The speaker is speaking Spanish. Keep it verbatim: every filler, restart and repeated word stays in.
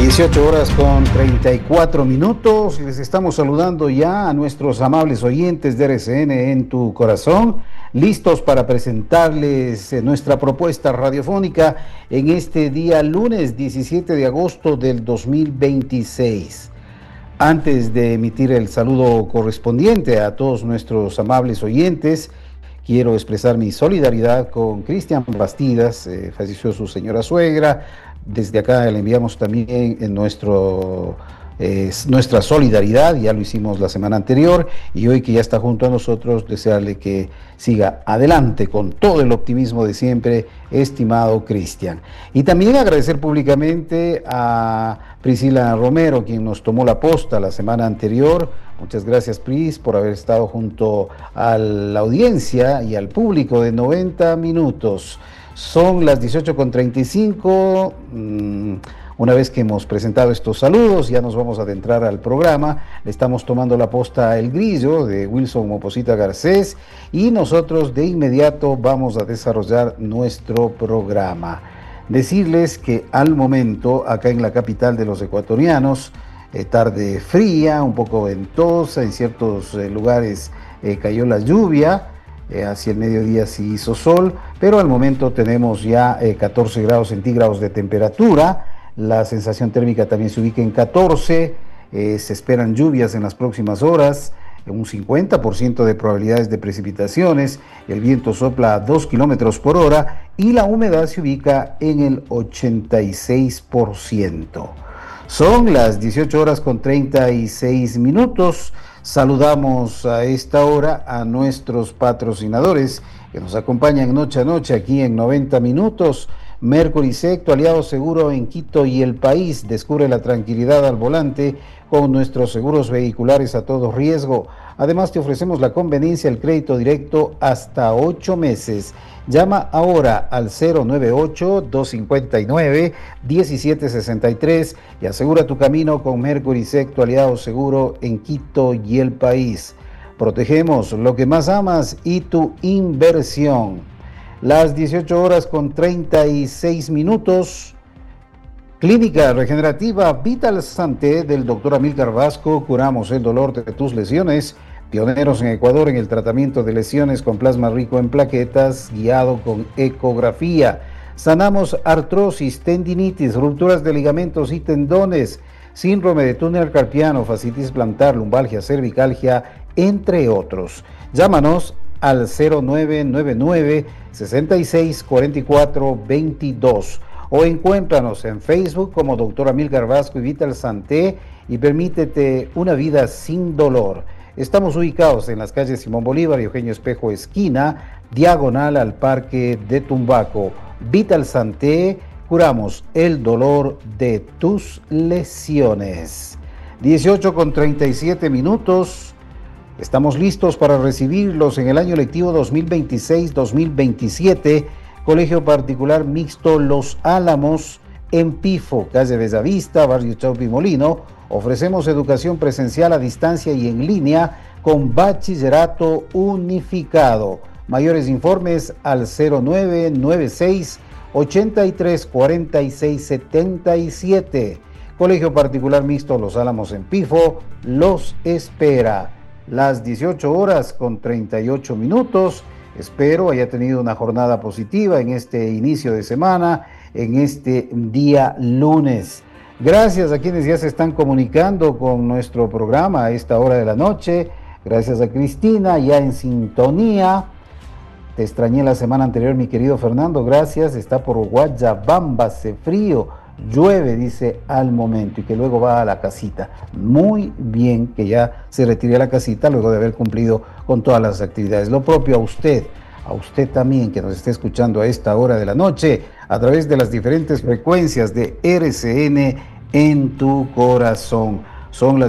dieciocho horas con treinta y cuatro minutos. Les estamos saludando ya a nuestros amables oyentes de R C N en tu corazón, listos para presentarles nuestra propuesta radiofónica en este día lunes diecisiete de agosto del dos mil veintiséis. Antes de emitir el saludo correspondiente a todos nuestros amables oyentes, quiero expresar mi solidaridad con Cristian Bastidas, eh, falleció su señora suegra. Desde acá le enviamos también en nuestro, eh, nuestra solidaridad, ya lo hicimos la semana anterior, y hoy que ya está junto a nosotros, desearle que siga adelante con todo el optimismo de siempre, estimado Cristian. Y también agradecer públicamente a Priscila Romero, quien nos tomó la posta la semana anterior. Muchas gracias, Pris, por haber estado junto a la audiencia y al público de noventa minutos. Son las dieciocho con treinta y cinco. Una vez que hemos presentado estos saludos, ya nos vamos a adentrar al programa. Le estamos tomando la posta El Grillo de Wilson Moposita Garcés y nosotros de inmediato vamos a desarrollar nuestro programa. Decirles que al momento, acá en la capital de los ecuatorianos, eh, tarde fría, un poco ventosa, en ciertos eh, lugares eh, cayó la lluvia. Eh, hacia el mediodía sí hizo sol, pero al momento tenemos ya eh, catorce grados centígrados de temperatura, la sensación térmica también se ubica en catorce, eh, se esperan lluvias en las próximas horas, un cincuenta por ciento de probabilidades de precipitaciones, el viento sopla a dos kilómetros por hora y la humedad se ubica en el ochenta y seis por ciento. Son las dieciocho horas con treinta y seis minutos. Saludamos a esta hora a nuestros patrocinadores que nos acompañan noche a noche aquí en noventa minutos. Mercury Secto, aliado seguro en Quito y el país. Descubre la tranquilidad al volante con nuestros seguros vehiculares a todo riesgo. Además, te ofrecemos la conveniencia del crédito directo hasta ocho meses. Llama ahora al cero nueve ocho, dos cinco nueve, uno siete seis tres y asegura tu camino con Mercury Secto, aliado seguro en Quito y el país. Protegemos lo que más amas y tu inversión. Las dieciocho horas con treinta y seis minutos. Clínica Regenerativa Vital Santé del doctor Amílcar Vasco. Curamos el dolor de tus lesiones. Pioneros en Ecuador en el tratamiento de lesiones con plasma rico en plaquetas, guiado con ecografía. Sanamos artrosis, tendinitis, rupturas de ligamentos y tendones, síndrome de túnel carpiano, fascitis plantar, lumbalgia, cervicalgia, entre otros. Llámanos al cero nueve nueve nueve, seis seis cuatro cuatro dos dos o encuéntranos en Facebook como doctor Amílcar Vasco y Vital Santé y permítete una vida sin dolor. Estamos ubicados en las calles Simón Bolívar y Eugenio Espejo esquina, diagonal al Parque de Tumbaco. Vital Santé, curamos el dolor de tus lesiones. dieciocho con treinta y siete minutos. Estamos listos para recibirlos en el año lectivo dos mil veintiséis dos mil veintisiete. Colegio Particular Mixto Los Álamos, en Pifo, calle Bellavista, barrio Chaupi Molino. Ofrecemos educación presencial a distancia y en línea con bachillerato unificado. Mayores informes al cero nueve nueve seis, ochenta y tres, cuarenta y seis, setenta y siete. Colegio Particular Mixto Los Álamos en Pifo los espera. Las dieciocho horas con treinta y ocho minutos. Espero haya tenido una jornada positiva en este inicio de semana, en este día lunes. Gracias a quienes ya se están comunicando con nuestro programa a esta hora de la noche. Gracias a Cristina, ya en sintonía. Te extrañé la semana anterior, mi querido Fernando. Gracias. Está por Guayabamba, hace frío. Llueve, dice, al momento, y que luego va a la casita. Muy bien que ya se retire a la casita luego de haber cumplido con todas las actividades. Lo propio a usted, a usted también que nos esté escuchando a esta hora de la noche a través de las diferentes frecuencias de R C N en tu corazón. Son las